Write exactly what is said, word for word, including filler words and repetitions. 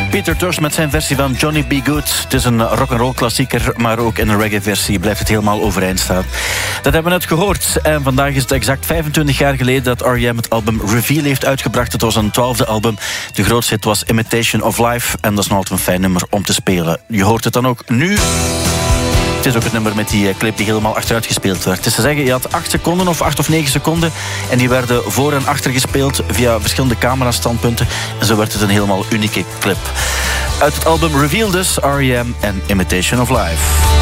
Peter Tosh met zijn versie van Johnny B. Good. Het is een rock'n'roll klassieker, maar ook in een reggae-versie blijft het helemaal overeind staan. Dat hebben we net gehoord. En vandaag is het exact vijfentwintig jaar geleden dat R E M het album Reveal heeft uitgebracht. Het was een twaalfde album. De grootste hit was Imitation of Life. En dat is nog altijd een fijn nummer om te spelen. Je hoort het dan ook nu. Het is ook het nummer met die clip die helemaal achteruit gespeeld werd. Het is te zeggen, je had acht seconden of acht of negen seconden. En die werden voor en achter gespeeld via verschillende camerastandpunten. En zo werd het een helemaal unieke clip. Uit het album Reveal dus, R E M en Imitation of Life.